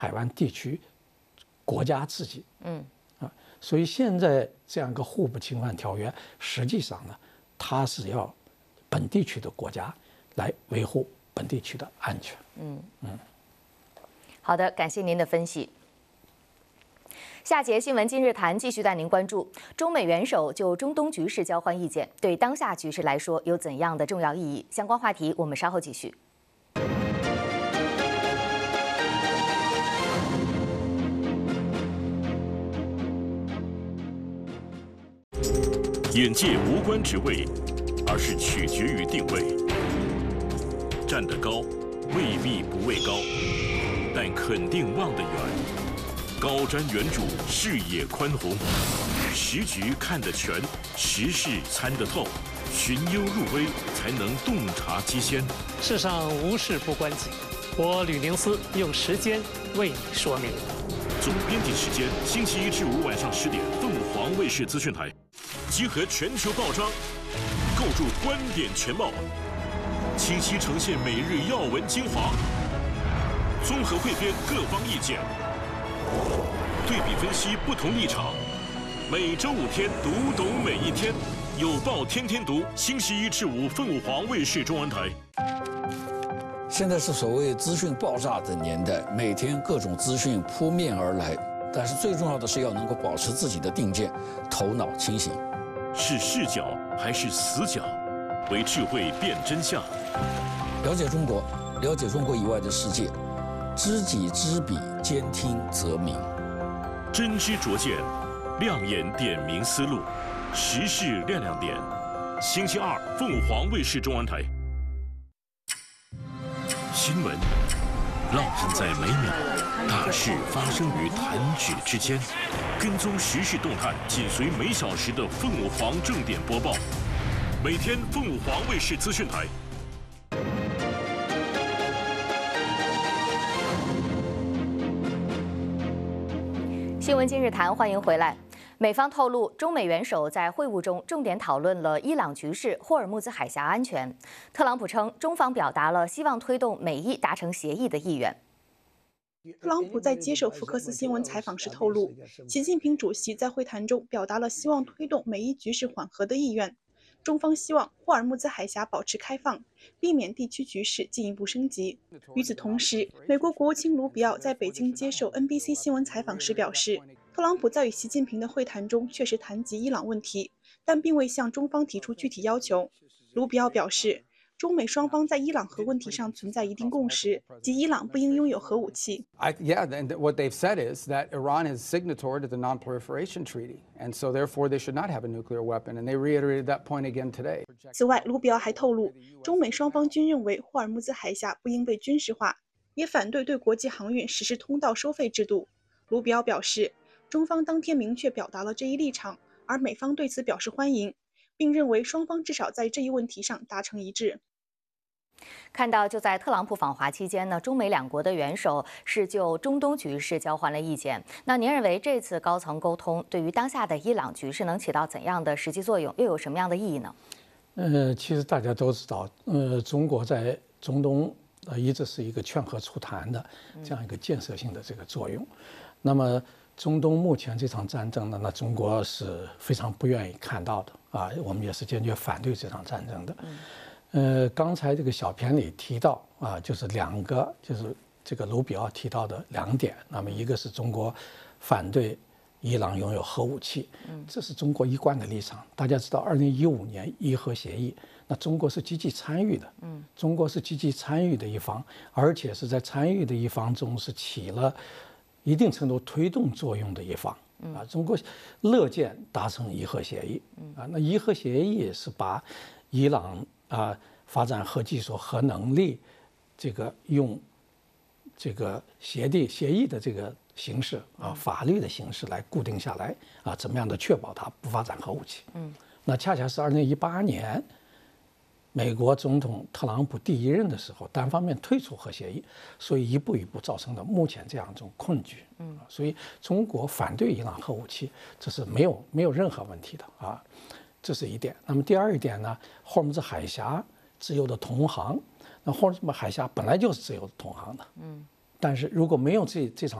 海湾地区国家自己。所以现在这样一个互不侵犯条约，实际上呢，它是要本地区的国家来维护本地区的安全。 好的，感谢您的分析。下节新闻今日谈继续带您关注中美元首就中东局势交换意见，对当下局势来说有怎样的重要意义？相关话题我们稍后继续。 眼界无关职位，而是取决于定位。站得高，未必不畏高，但肯定望得远。高瞻远瞩，视野宽宏，时局看得全，时事参得透，寻幽入微，才能洞察机先。 世上无事不关己，我吕宁思用时间为你说明。 总编辑时间：星期1至5晚上10点，凤凰卫视资讯台。集合全球报章，构筑观点全貌，清晰呈现每日要闻精华，综合汇编各方意见，对比分析不同立场。每周5天，读懂每一天，有报天天读。星期1至5，凤凰卫视中文台。 现在是所谓资讯爆炸的年代，每天各种资讯扑面而来，但是最重要的是要能够保持自己的定见，头脑清醒。 是视角还是死角？为智慧辨真相。 了解中国，了解中国以外的世界，知己知彼，兼听则明。 真知灼见，亮眼点明思路，时事亮亮点。星期2，凤凰卫视中文台。新闻烙印在每秒，大事发生于弹指之间。跟踪时事动态，紧随每小时的凤凰正点播报。每天凤凰卫视资讯台。 新闻今日谈，欢迎回来。美方透露，中美元首在会晤中重点讨论了伊朗局势、霍尔木兹海峡安全。特朗普称，中方表达了希望推动美伊达成协议的意愿。 特朗普在接受福克斯新闻采访时透露，习近平主席在会谈中表达了希望推动美伊局势缓和的意愿。中方希望霍尔木兹海峡保持开放，避免地区局势进一步升级。与此同时，美国国务卿卢比奥在北京接受 NBC 新闻采访时表示，特朗普在与习近平的会谈中确实谈及伊朗问题，但并未向中方提出具体要求。卢比奥表示，中美双方在伊朗核问题上存在一定共识，即伊朗不应拥有核武器。 Yeah, and what they've said is that Iran is signatory to the Non-Proliferation Treaty, and so therefore they should not have a nuclear weapon, and they reiterated that point again today. 此外，卢比奥还透露，中美双方均认为霍尔木兹海峡不应被军事化，也反对对国际航运实施通道收费制度。卢比奥表示，中方当天明确表达了这一立场，而美方对此表示欢迎，并认为双方至少在这一问题上达成一致。 看到，就在特朗普访华期间呢，中美两国的元首是就中东局势交换了意见。那您认为这次高层沟通对于当下的伊朗局势能起到怎样的实际作用，又有什么样的意义呢？ 其实大家都知道，中国在中东一直是一个劝和促谈的这样一个建设性的这个作用。那么中东目前这场战争呢，那中国是非常不愿意看到的啊，我们也是坚决反对这场战争的。刚才这个小片里提到啊，就是两个，就是这个卢比奥提到的2点。那么一个是中国反对伊朗拥有核武器，这是中国一贯的立场。大家知道，2015年伊核协议，那中国是积极参与的，中国是积极参与的一方，而且是在参与的一方中是起了一定程度推动作用的一方。啊，中国乐见达成伊核协议。啊，那伊核协议是把伊朗发展核技术、核能力，这个用这个协议的这个形式法律的形式来固定下来啊，怎么样的确保它不发展核武器？那恰恰是2018年，美国总统特朗普第1任的时候，单方面退出核协议，所以一步一步造成了目前这样一种困局。所以中国反对伊朗核武器，这是没有任何问题的啊。这是一点。那么第2一点呢，霍尔木兹海峡自由的通航，那霍尔木兹海峡本来就是自由的通航的， 但是如果没有这场